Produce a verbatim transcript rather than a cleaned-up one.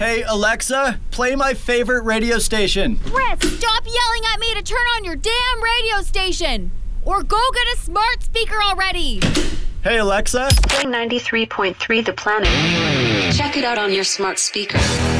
Hey, Alexa, play my favorite radio station. Brett, stop yelling at me to turn on your damn radio station! Or go get a smart speaker already! Hey, Alexa. ninety-three point three The Planet. Check it out on your smart speaker.